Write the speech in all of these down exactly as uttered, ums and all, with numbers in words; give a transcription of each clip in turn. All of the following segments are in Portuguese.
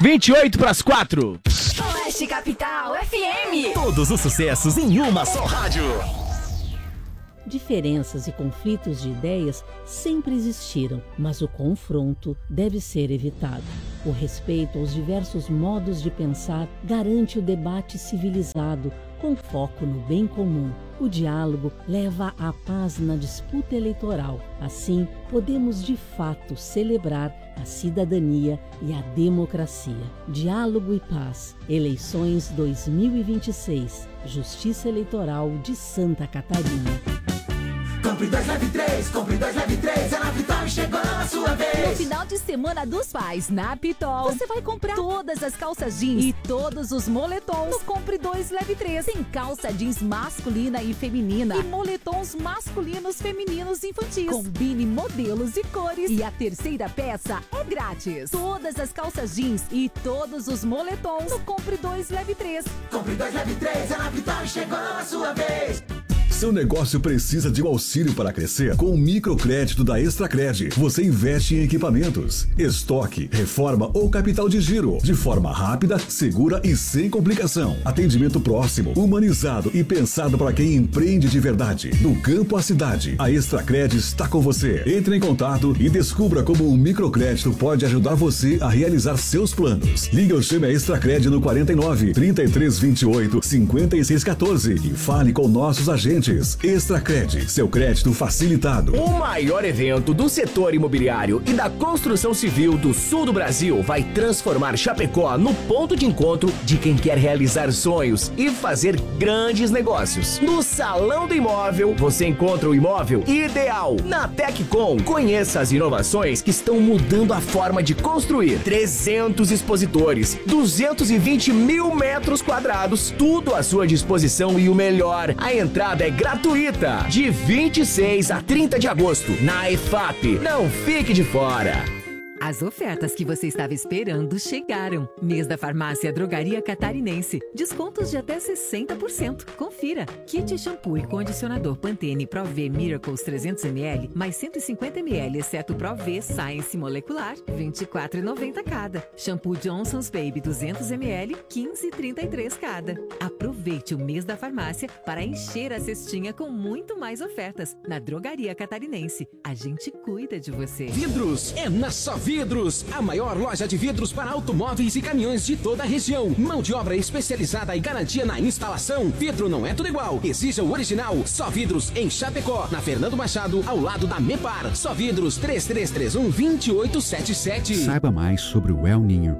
vinte e oito para as quatro. Oeste Capital F M. Todos os sucessos em uma só rádio. Diferenças e conflitos de ideias sempre existiram, mas o confronto deve ser evitado. O respeito aos diversos modos de pensar garante o debate civilizado, com foco no bem comum. O diálogo leva à paz na disputa eleitoral. Assim, podemos de fato celebrar a cidadania e a democracia. Diálogo e paz. Eleições dois mil e vinte e seis. Justiça Eleitoral de Santa Catarina. Compre dois, leve três, compre dois, leve três, é na Pitol e chegou a sua vez. No final de semana dos pais, na Pitol, você vai comprar todas as calças jeans e todos os moletons. No Compre dois, leve três. Tem calça jeans masculina e feminina e moletons masculinos, femininos e infantis. Combine modelos e cores e a terceira peça é grátis. Todas as calças jeans e todos os moletons. No Compre dois, leve três. Compre dois, leve três, é na Pitol e chegou a sua vez. Seu negócio precisa de um auxílio para crescer? Com o microcrédito da Extracred, você investe em equipamentos, estoque, reforma ou capital de giro, de forma rápida, segura e sem complicação. Atendimento próximo, humanizado e pensado para quem empreende de verdade. Do campo à cidade, a Extracred está com você. Entre em contato e descubra como o microcrédito pode ajudar você a realizar seus planos. Ligue ou chame a Extracred no quarenta e nove, trinta e três, vinte e oito, cinquenta e seis, quatorze e fale com nossos agentes. Extracred, seu crédito facilitado. O maior evento do setor imobiliário e da construção civil do sul do Brasil vai transformar Chapecó no ponto de encontro de quem quer realizar sonhos e fazer grandes negócios. No Salão do Imóvel, você encontra o imóvel ideal. Na Teccom, conheça as inovações que estão mudando a forma de construir. trezentos expositores, duzentos e vinte mil metros quadrados, tudo à sua disposição e o melhor, a entrada é gratuita, de vinte e seis a trinta de agosto, na E F A P. Não fique de fora. As ofertas que você estava esperando chegaram. Mês da Farmácia Drogaria Catarinense. Descontos de até sessenta por cento. Confira. Kit shampoo e condicionador Pantene Pro V Miracles trezentos mililitros mais cento e cinquenta mililitros, exceto Pro V Science Molecular, vinte e quatro reais e noventa centavos cada. Shampoo Johnson's Baby duzentos mililitros, quinze reais e trinta e três centavos cada. Aproveite o mês da farmácia para encher a cestinha com muito mais ofertas. Na Drogaria Catarinense. A gente cuida de você. Vidros é na Só Vidros, a maior loja de vidros para automóveis e caminhões de toda a região. Mão de obra especializada e garantia na instalação. Vidro não é tudo igual. Exija o original. Só Vidros em Chapecó, na Fernando Machado, ao lado da Mepar. Só Vidros três três três um, dois oito sete sete. Saiba mais sobre o El Niño.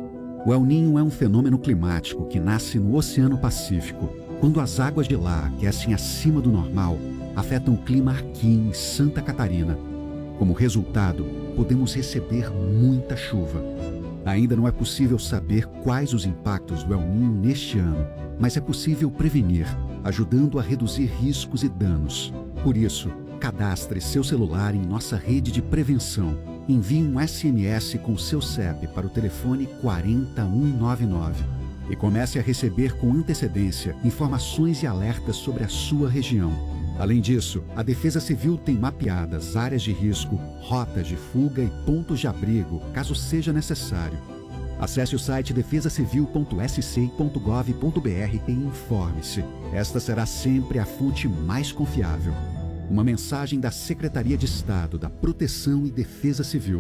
O El Niño é um fenômeno climático que nasce no Oceano Pacífico. Quando as águas de lá aquecem acima do normal, afetam o clima aqui em Santa Catarina. Como resultado, podemos receber muita chuva. Ainda não é possível saber quais os impactos do El Niño neste ano, mas é possível prevenir, ajudando a reduzir riscos e danos. Por isso, cadastre seu celular em nossa rede de prevenção. Envie um S M S com seu C E P para o telefone quatro zero um nove nove e comece a receber com antecedência informações e alertas sobre a sua região. Além disso, a Defesa Civil tem mapeadas áreas de risco, rotas de fuga e pontos de abrigo, caso seja necessário. Acesse o site defesa civil ponto s c ponto gov ponto b r e informe-se. Esta será sempre a fonte mais confiável. Uma mensagem da Secretaria de Estado da Proteção e Defesa Civil.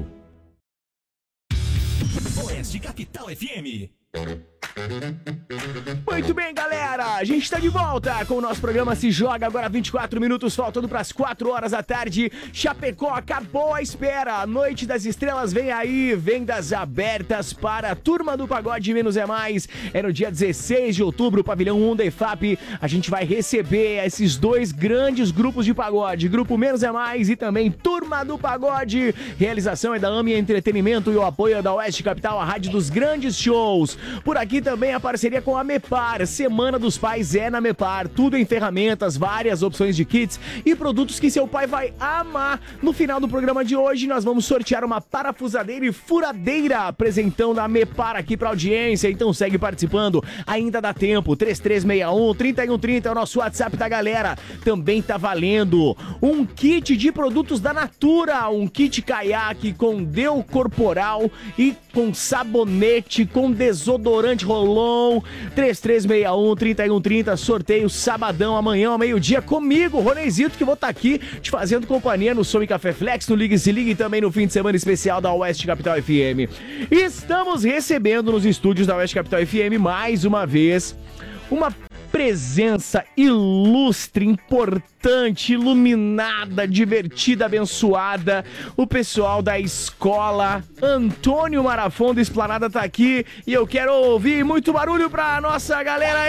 Oeste Capital F M. Muito bem, galera, a gente tá de volta com o nosso programa Se Joga, agora vinte e quatro minutos, faltando pras quatro horas da tarde. Chapecó, acabou a espera, a Noite das Estrelas vem aí, vendas abertas para a Turma do Pagode Menos é Mais. É no dia dezesseis de outubro, pavilhão um da E F A P, a gente vai receber esses dois grandes grupos de pagode, Grupo Menos é Mais e também Turma do Pagode. Realização é da AMI Entretenimento e o apoio é da Oeste Capital, a rádio dos grandes shows. Por aqui também a parceria com a Mepar. Semana dos Pais é na Mepar. Tudo em ferramentas, várias opções de kits e produtos que seu pai vai amar. No final do programa de hoje, nós vamos sortear uma parafusadeira e furadeira, apresentando a Mepar aqui pra audiência. Então segue participando, ainda dá tempo. três três seis um, três um três zero é o nosso WhatsApp da galera. Também tá valendo um kit de produtos da Natura, um kit caiaque com deu corporal e com sabonete, com desodorante Rolon. Três três seis um, três um três zero, sorteio sabadão, amanhã ao meio-dia comigo, Ronezito, que vou estar aqui te fazendo companhia no Som e Café Flex, no Ligue e Se Ligue e também no fim de semana especial da Oeste Capital F M. Estamos recebendo nos estúdios da Oeste Capital F M mais uma vez uma presença ilustre, importante, iluminada, divertida, abençoada. O pessoal da escola Antônio Marafon da Esplanada tá aqui e eu quero ouvir muito barulho pra nossa galera.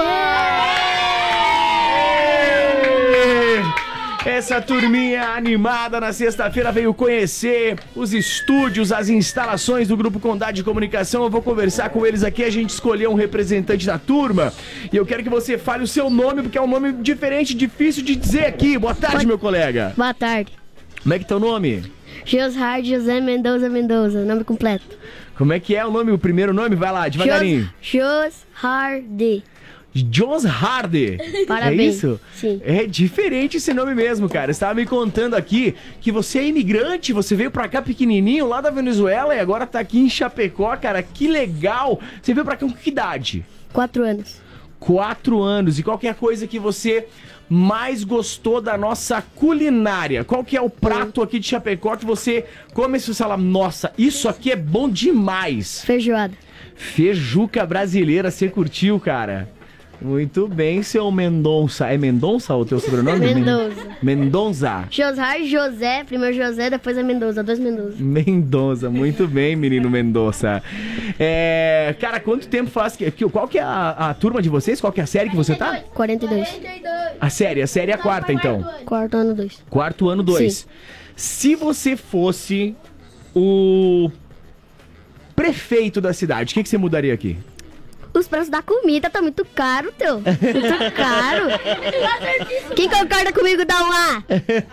Essa turminha animada na sexta-feira veio conhecer os estúdios, as instalações do Grupo Condado de Comunicação. Eu vou conversar com eles aqui, a gente escolheu um representante da turma e eu quero que você fale o seu nome, porque é um nome diferente, difícil de dizer aqui. Boa tarde, Pode... meu colega. Boa tarde. Como é que é teu nome? Joshard José Mendoza Mendoza, nome completo. Como é que é o nome, o primeiro nome? Vai lá, devagarinho. Joshardi. Jones Hardy. Parabéns. É isso? Sim. É diferente esse nome mesmo, cara. Você tava me contando aqui que você é imigrante, você veio pra cá pequenininho, lá da Venezuela, e agora tá aqui em Chapecó, cara. Que legal. Você veio pra cá com que idade? Quatro anos. Quatro anos. E qual que é a coisa que você mais gostou da nossa culinária? Qual que é o prato aqui de Chapecó que você come e você fala, nossa, isso aqui é bom demais? Feijoada. Feijuca brasileira, você curtiu, cara? Muito bem, seu Mendonça. É Mendonça o teu sobrenome? Mendoza. Mendonça. José José, primeiro José, depois é Mendoza, dois Mendoza. Mendonça, muito bem, menino Mendonça. É, cara, quanto tempo faz que... Qual que é a, a turma de vocês? Qual que é a série que você tá? quarenta e dois. A série, a série é a quarta, então. Quarto ano dois. Quarto ano dois. Se você fosse o prefeito da cidade, o que, que você mudaria aqui? Os preços da comida tá muito caro, teu. Muito caro. Quem concorda comigo, dá um A.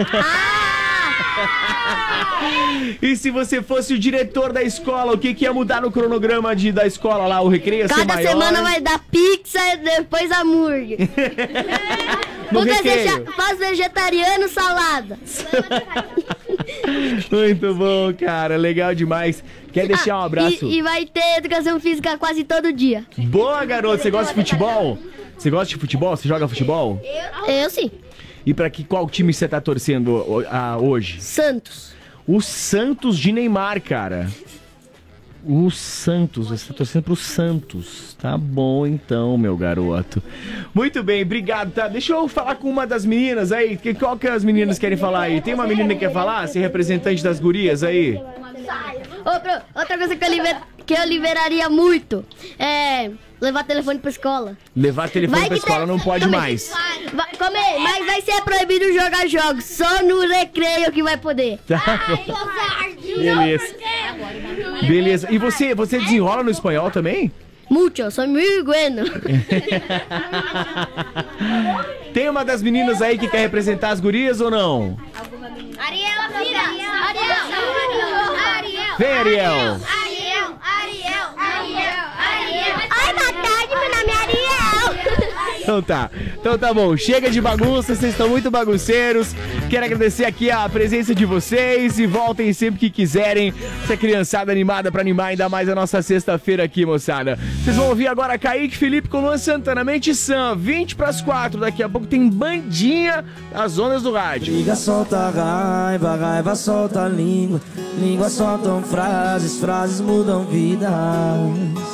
Ah! E se você fosse o diretor da escola, o que, que ia mudar no cronograma de, da escola lá? O recreio ia ser maior? Cada semana vai dar pizza e depois hambúrguer. No recreio. Faz vegetariano, salada. Muito bom, cara. Legal demais. Quer deixar um abraço? E, e vai ter educação física quase todo dia. Boa, garoto. Você gosta de futebol? Você gosta de futebol? Você joga futebol? Eu, eu sim. E pra que, qual time você tá torcendo uh, hoje? Santos. O Santos de Neymar, cara. O Santos, você tá torcendo pro Santos. Tá bom então, meu garoto. Muito bem, obrigado, tá? Deixa eu falar com uma das meninas aí. Qual que as meninas querem falar aí? Tem uma menina que quer falar? Ser representante das gurias aí? Outra, outra coisa que eu, liber, que eu liberaria muito é levar telefone pra escola. Levar telefone vai pra escola ter, não pode comer, mais. Vai, comer, mas vai ser proibido jogar jogos. Só no recreio que vai poder. Beleza. Beleza. E você, você desenrola no espanhol também? Mucho, sou muy bueno. Tem uma das meninas aí que quer representar as gurias ou não? Ariel, Ariel, Ariel, Ariel. Vem, Ariel. Ariel, Ariel, Ariel, Ariel. Ai, boa tarde, meu nome é Ariel. Então tá, então tá bom, chega de bagunça, vocês estão muito bagunceiros. Quero agradecer aqui a presença de vocês e voltem sempre que quiserem. Essa criançada animada pra animar ainda mais a nossa sexta-feira aqui, moçada. Vocês vão ouvir agora Kaique, Felipe, Coluan Santana, Mente Sam, vinte pras quatro. Daqui a pouco tem bandinha nas ondas do rádio. Liga, solta raiva, raiva solta língua, língua soltam frases, frases mudam vidas.